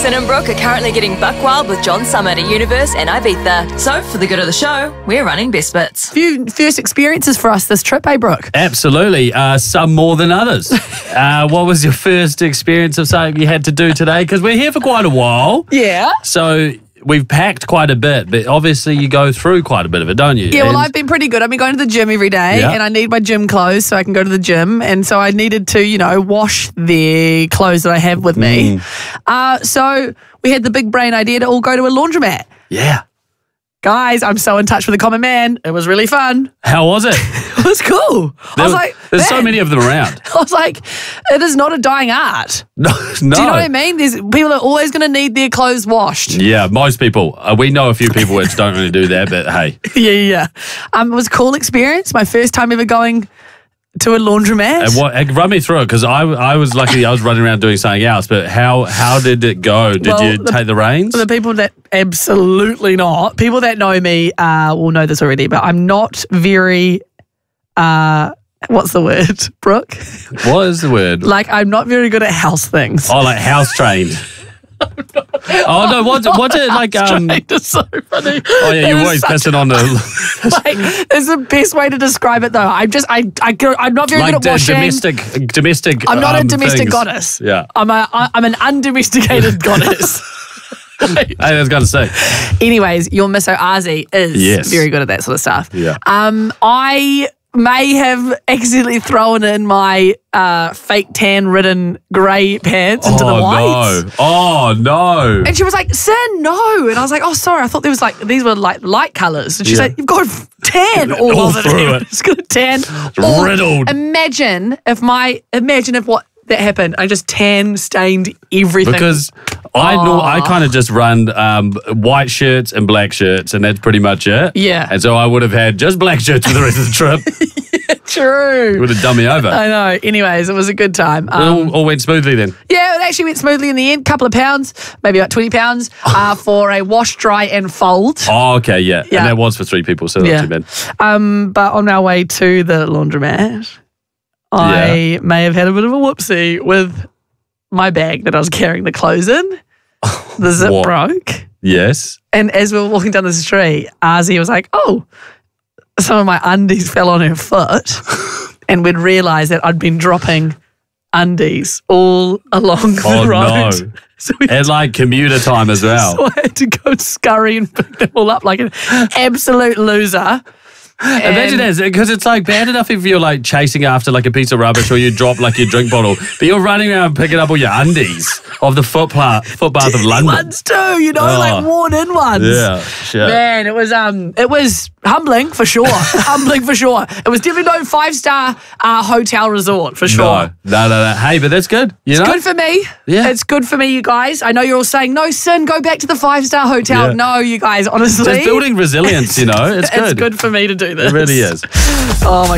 Sin and Brooke are currently getting buck wild with John Summit at Universe and Ibiza. So, for the good of the show, we're running Best Bits. Few first experiences for us this trip, Brooke? Absolutely. Some more than others. What was your first experience of something you had to do today? Because we're here for quite a while. Yeah. So we've packed quite a bit, but obviously you go through quite a bit of it, don't you? Yeah, well, I've been pretty good. I've been going to the gym every day, and I need my gym clothes so I can go to the gym. And so I needed to, wash the clothes that I have with me. So we had the big brain idea to all go to a laundromat. Yeah. Guys, I'm so in touch with the common man. It was really fun. How was it? It was cool. There's so many of them around. I was like, it is not a dying art. No. Do you know what I mean? People are always going to need their clothes washed. Yeah, most people. We know a few people which don't really do that, but hey. Yeah. It was a cool experience. My first time ever going to a laundromat. And run me through it, because I was lucky I was running around doing something else, but how did it go? Did you take the reins? The people that absolutely not. People that know me will know this already, but I'm not very, what's the word, Brooke? What is the word? Like, I'm not very good at house things. Oh, like house trained. Oh no! What's it like? It's so funny. Oh yeah, you're always pissing on the. Like, it's the best way to describe it, though. I'm not very good at washing. Domestic. I'm not a domestic things. goddess. Yeah. I'm an undomesticated goddess. I was going to say. Anyways, your Misso Ozzy is very good at that sort of stuff. Yeah. I may have accidentally thrown in my fake tan-ridden grey pants into the whites. No. Oh, no. And she was like, Sin, no. And I was like, oh, sorry. I thought these were like light colours. And she's like, you've got tan all over through it. It's got a tan. Riddled. Imagine if what that happened. I just tan stained everything. Because I kind of just run white shirts and black shirts, and that's pretty much it. Yeah. And so I would have had just black shirts for the rest of the trip. Yeah, true. It would have done me over. I know. Anyways, it was a good time. It all went smoothly then. Yeah, it actually went smoothly in the end. Couple of pounds, maybe about 20 pounds for a wash, dry and fold. Oh, okay, yeah. And that was for 3 people, so not too bad. But on our way to the laundromat, I may have had a bit of a whoopsie with my bag that I was carrying the clothes in. The zip broke. Yes. And as we were walking down the street, Ozzy was like, oh, some of my undies fell on her foot. And we'd realised that I'd been dropping undies all along the road. No. So at like commuter time as well. So I had to go scurry and pick them all up like an absolute loser. Imagine that, because it's like bad enough if you're like chasing after like a piece of rubbish or you drop like your drink bottle, but you're running around picking up all your undies of the footpath of London. Ones too, like worn in ones. Yeah, shit. Man, it was humbling for sure. Humbling for sure. It was definitely no 5-star hotel resort for sure. No. Hey, but that's good. It's good for me. Yeah. It's good for me, you guys. I know you're all saying, no, Sin, go back to the 5-star hotel. Yeah. No, you guys, honestly. Just building resilience, it's good. It's good for me to do this. It really is. Oh my